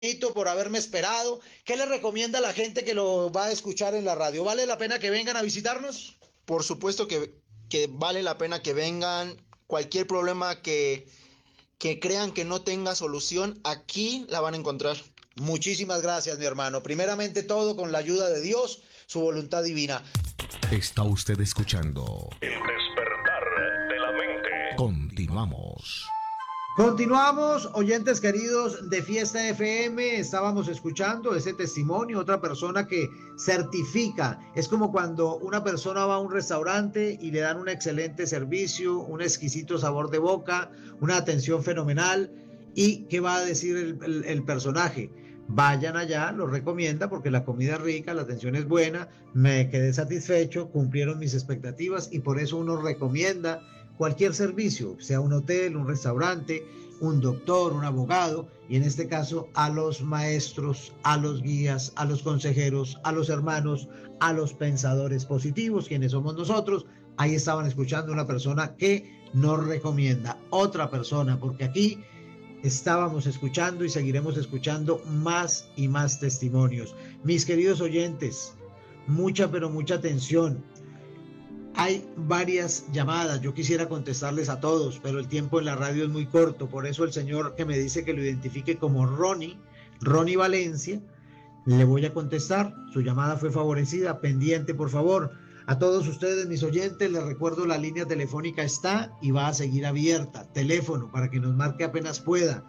por haberme esperado. ¿Qué le recomienda a la gente que lo va a escuchar en la radio? ¿Vale la pena que vengan a visitarnos? Por supuesto que vale la pena que vengan. Cualquier problema que crean que no tenga solución, aquí la van a encontrar. Muchísimas gracias, mi hermano. Primeramente todo con la ayuda de Dios, su voluntad divina. Está usted escuchando El despertar de la mente. Continuamos. Continuamos, oyentes queridos de Fiesta FM, estábamos escuchando ese testimonio, otra persona que certifica, es como cuando una persona va a un restaurante y le dan un excelente servicio, un exquisito sabor de boca, una atención fenomenal, y ¿qué va a decir el personaje? Vayan allá, lo recomienda porque la comida es rica, la atención es buena, me quedé satisfecho, cumplieron mis expectativas y por eso uno recomienda cualquier servicio, sea un hotel, un restaurante, un doctor, un abogado, y en este caso a los maestros, a los guías, a los consejeros, a los hermanos, a los pensadores positivos, quienes somos nosotros. Ahí estaban escuchando una persona que nos recomienda, otra persona, porque aquí estábamos escuchando y seguiremos escuchando más y más testimonios. Mis queridos oyentes, mucha pero mucha atención. Hay varias llamadas, yo quisiera contestarles a todos, pero el tiempo en la radio es muy corto, por eso el señor que me dice que lo identifique como Ronnie Valencia, le voy a contestar, su llamada fue favorecida, pendiente por favor. A todos ustedes, mis oyentes, les recuerdo la línea telefónica está y va a seguir abierta. Teléfono para que nos marque apenas pueda,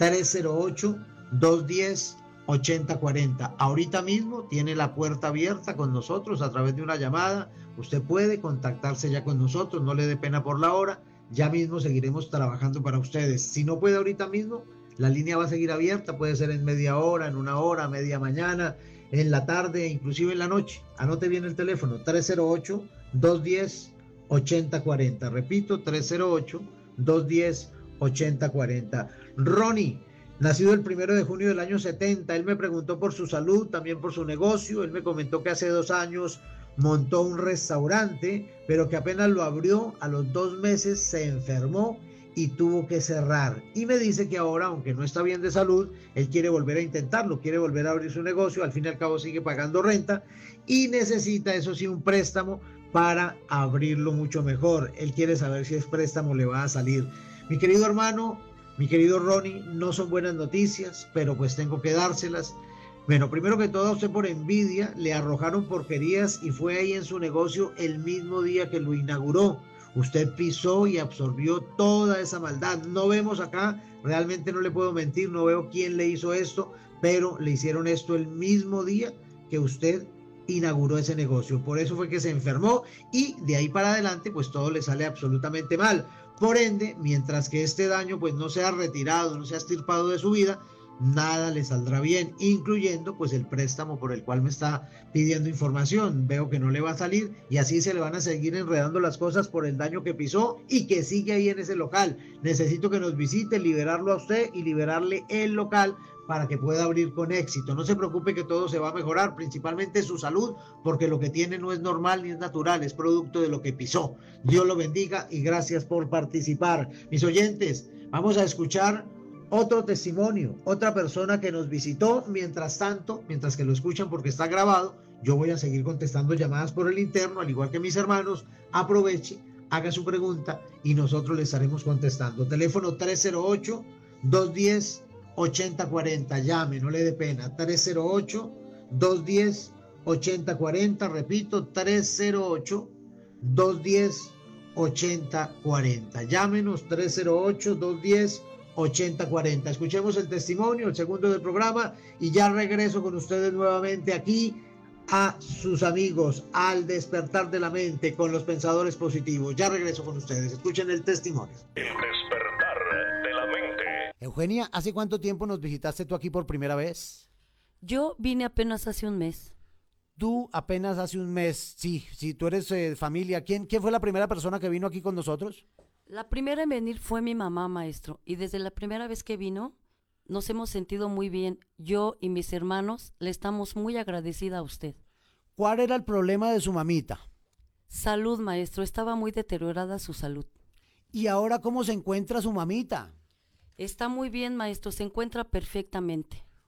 308-210-8040. Ahorita mismo tiene la puerta abierta con nosotros a través de una llamada. Usted puede contactarse ya con nosotros, no le dé pena por la hora. Ya mismo seguiremos trabajando para ustedes. Si no puede ahorita mismo, la línea va a seguir abierta, puede ser en media hora, en una hora, media mañana, en la tarde, inclusive en la noche. Anote bien el teléfono, 308-210-8040. Repito, 308-210-8040. Ronnie, nacido el 1 de junio del año 70, él me preguntó por su salud, también por su negocio. Él me comentó que hace 2 años montó un restaurante, pero que apenas lo abrió, a los 2 meses se enfermó y tuvo que cerrar. Y me dice que ahora, aunque no está bien de salud, él quiere volver a intentarlo, quiere volver a abrir su negocio, al fin y al cabo sigue pagando renta y necesita, eso sí, un préstamo para abrirlo mucho mejor. Él quiere saber si es préstamo le va a salir. Mi querido hermano, mi querido Ronnie, no son buenas noticias, pero pues tengo que dárselas. Bueno, primero que todo, a usted por envidia le arrojaron porquerías y fue ahí en su negocio el mismo día que lo inauguró. Usted pisó y absorbió toda esa maldad. No vemos acá, realmente no le puedo mentir, no veo quién le hizo esto, pero le hicieron esto el mismo día que usted inauguró ese negocio. Por eso fue que se enfermó y de ahí para adelante pues todo le sale absolutamente mal. Por ende, mientras que este daño pues no sea retirado, no sea extirpado de su vida, nada le saldrá bien, incluyendo pues el préstamo por el cual me está pidiendo información. Veo que no le va a salir y así se le van a seguir enredando las cosas por el daño que pisó y que sigue ahí en ese local. Necesito que nos visite, liberarlo a usted y liberarle el local para que pueda abrir con éxito. No se preocupe que todo se va a mejorar, principalmente su salud, porque lo que tiene no es normal ni es natural, es producto de lo que pisó. Dios lo bendiga y gracias por participar. Mis oyentes, vamos a escuchar otro testimonio, otra persona que nos visitó. Mientras tanto, mientras que lo escuchan porque está grabado, yo voy a seguir contestando llamadas por el interno, al igual que mis hermanos. Aproveche, haga su pregunta y nosotros le estaremos contestando. Teléfono 308-210-8040. Llame, no le dé pena. 308-210-8040. Repito, 308-210-8040. Llámenos, 308-210-8040. Escuchemos el testimonio, el segundo del programa, y ya regreso con ustedes nuevamente aquí a sus amigos, al despertar de la mente con los pensadores positivos. Ya regreso con ustedes. Escuchen el testimonio. El despertar de la mente. Eugenia, ¿hace cuánto tiempo nos visitaste tú aquí por primera vez? Yo vine apenas hace un mes. Tú apenas hace un mes. Sí, sí, tú eres familia. ¿Quién fue la primera persona que vino aquí con nosotros? La primera en venir fue mi mamá, maestro, y desde la primera vez que vino nos hemos sentido muy bien. Yo y mis hermanos le estamos muy agradecida a usted. ¿Cuál era el problema de su mamita? Salud, maestro, estaba muy deteriorada su salud. ¿Y ahora cómo se encuentra su mamita? Está muy bien, maestro, se encuentra perfectamente.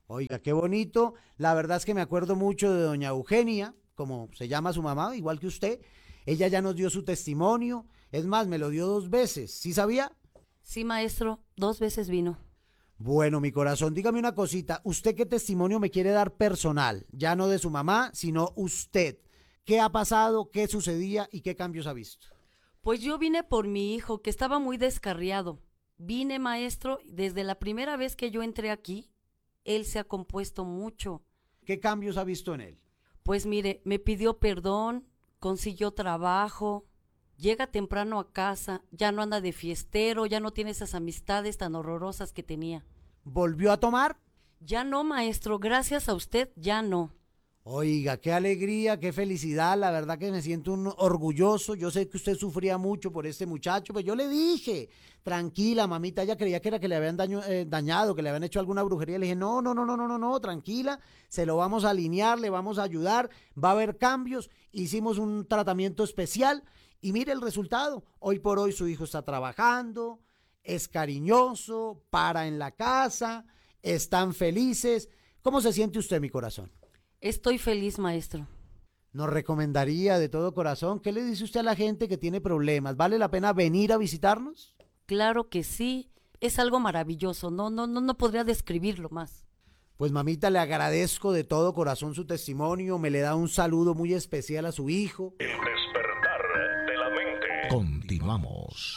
Oiga, qué bonito. La verdad es que me acuerdo mucho de doña Eugenia, como se llama su mamá, igual que usted. Ella ya nos dio su testimonio. Es más, me lo dio 2 veces. ¿Sí sabía? Sí, maestro, 2 veces vino. Bueno, mi corazón, dígame una cosita. ¿Usted qué testimonio me quiere dar personal? Ya no de su mamá, sino usted. ¿Qué ha pasado? ¿Qué sucedía? ¿Y qué cambios ha visto? Pues yo vine por mi hijo, que estaba muy descarriado. Vine, maestro, desde la primera vez que yo entré aquí, él se ha compuesto mucho. ¿Qué cambios ha visto en él? Pues mire, me pidió perdón, consiguió trabajo, llega temprano a casa, ya no anda de fiestero, ya no tiene esas amistades tan horrorosas que tenía. ¿Volvió a tomar? Ya no, maestro, gracias a usted, ya no. Oiga, qué alegría, qué felicidad, la verdad que me siento un orgulloso. Yo sé que usted sufría mucho por este muchacho, pues yo le dije, tranquila, mamita, ella creía que era que le habían dañado, que le habían hecho alguna brujería. Le dije, no, tranquila, se lo vamos a alinear, le vamos a ayudar, va a haber cambios. Hicimos un tratamiento especial y mire el resultado. Hoy por hoy su hijo está trabajando, es cariñoso, para en la casa, están felices. ¿Cómo se siente usted, mi corazón? Estoy feliz, maestro. Nos recomendaría de todo corazón. ¿Qué le dice usted a la gente que tiene problemas? ¿Vale la pena venir a visitarnos? Claro que sí, es algo maravilloso, no podría describirlo más. Pues mamita, le agradezco de todo corazón su testimonio, me le da un saludo muy especial a su hijo. El despertar de la mente. Continuamos.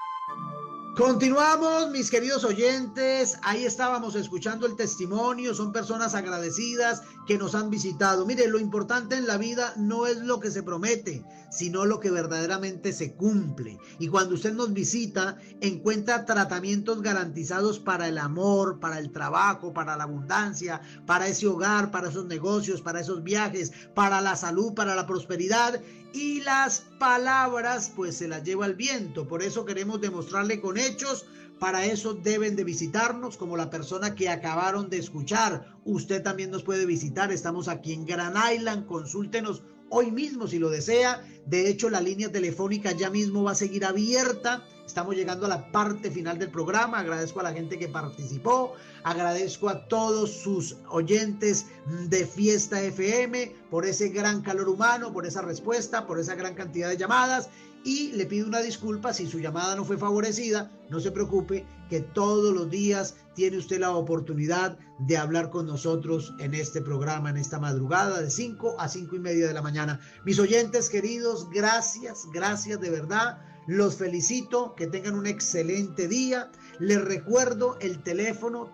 Continuamos, mis queridos oyentes. Ahí estábamos escuchando el testimonio. Son personas agradecidas que nos han visitado. Mire, lo importante en la vida no es lo que se promete, sino lo que verdaderamente se cumple. Y cuando usted nos visita, encuentra tratamientos garantizados para el amor, para el trabajo, para la abundancia, para ese hogar, para esos negocios, para esos viajes, para la salud, para la prosperidad. Y las palabras pues se las lleva el viento. Por eso queremos demostrarle con hechos. Para eso deben de visitarnos, como la persona que acabaron de escuchar. Usted también nos puede visitar. Estamos aquí en Grand Island. Consúltenos hoy mismo si lo desea. De hecho, la línea telefónica ya mismo va a seguir abierta. Estamos llegando a la parte final del programa. Agradezco a la gente que participó. Agradezco a todos sus oyentes de Fiesta FM por ese gran calor humano, por esa respuesta, por esa gran cantidad de llamadas. Y le pido una disculpa si su llamada no fue favorecida. No se preocupe, que todos los días tiene usted la oportunidad de hablar con nosotros en este programa, en esta madrugada de 5 a 5:30 de la mañana. Mis oyentes queridos, gracias de verdad. Los felicito, que tengan un excelente día. Les recuerdo el teléfono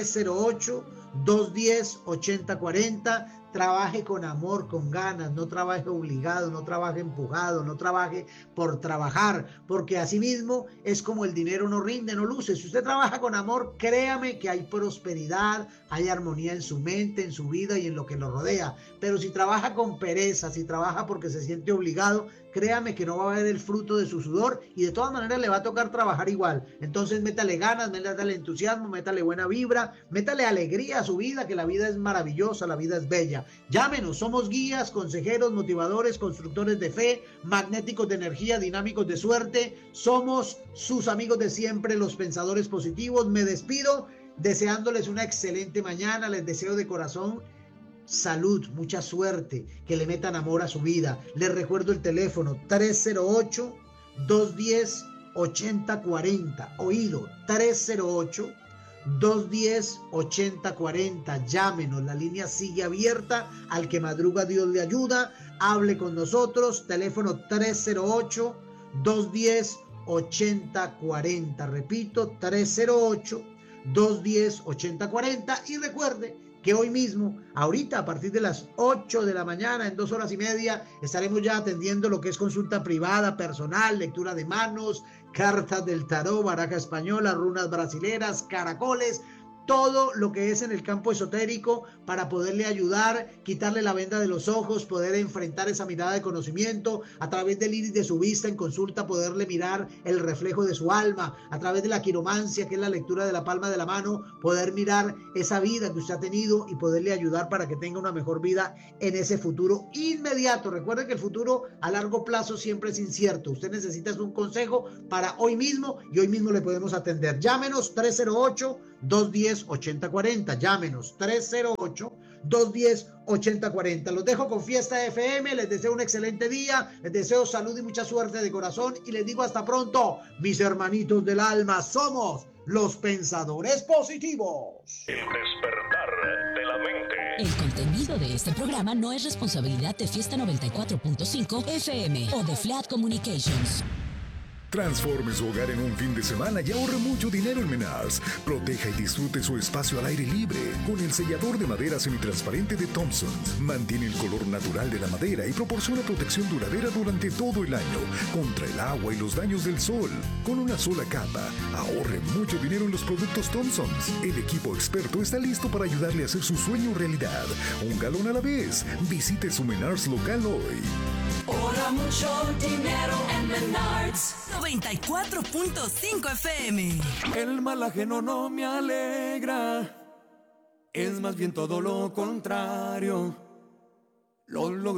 308-210-8040. Trabaje con amor, con ganas, no trabaje obligado, no trabaje empujado, no trabaje por trabajar, porque así mismo es como el dinero no rinde, no luce. Si usted trabaja con amor, créame que hay prosperidad, hay armonía en su mente, en su vida y en lo que lo rodea. Pero si trabaja con pereza, si trabaja porque se siente obligado, créame que no va a ver el fruto de su sudor y de todas maneras le va a tocar trabajar igual. Entonces métale ganas, métale entusiasmo, métale buena vibra, métale alegría a su vida, que la vida es maravillosa, la vida es bella. Llámenos, somos guías, consejeros, motivadores, constructores de fe, magnéticos de energía, dinámicos de suerte. Somos sus amigos de siempre, los pensadores positivos. Me despido deseándoles una excelente mañana. Les deseo de corazón salud, mucha suerte, que le metan amor a su vida. Les recuerdo el teléfono 308-210-8040. Oído, 308-210-8040. Llámenos, la línea sigue abierta. Al que madruga Dios le ayuda. Hable con nosotros, teléfono 308-210-8040. Repito, 308-210-8040. Y recuerde que hoy mismo, ahorita a partir de las 8 de la mañana, en 2 horas y media, estaremos ya atendiendo lo que es consulta privada, personal, lectura de manos, cartas del tarot, baraja española, runas brasileras, caracoles, todo lo que es en el campo esotérico para poderle ayudar, quitarle la venda de los ojos, poder enfrentar esa mirada de conocimiento, a través del iris de su vista en consulta, poderle mirar el reflejo de su alma, a través de la quiromancia, que es la lectura de la palma de la mano, poder mirar esa vida que usted ha tenido y poderle ayudar para que tenga una mejor vida en ese futuro inmediato. Recuerde que el futuro a largo plazo siempre es incierto. Usted necesita un consejo para hoy mismo y hoy mismo le podemos atender. Llámenos 308 308-210-8040. Llámenos 308-210-8040. Los dejo con Fiesta FM. Les deseo un excelente día. Les deseo salud y mucha suerte de corazón. Y les digo hasta pronto, mis hermanitos del alma. Somos los pensadores positivos. El despertar de la mente. El contenido de este programa no es responsabilidad de Fiesta 94.5 FM o de Flat Communications. Transforme su hogar en un fin de semana y ahorre mucho dinero en Menards. Proteja y disfrute su espacio al aire libre con el sellador de madera semitransparente de Thompson. Mantiene el color natural de la madera y proporciona protección duradera durante todo el año contra el agua y los daños del sol. Con una sola capa, ahorre mucho dinero en los productos Thompson. El equipo experto está listo para ayudarle a hacer su sueño realidad. Un galón a la vez. Visite su Menards local hoy. Ahorra mucho dinero en Menards. 94.5 FM. El mal ajeno no me alegra, es más bien todo lo contrario. Lo logro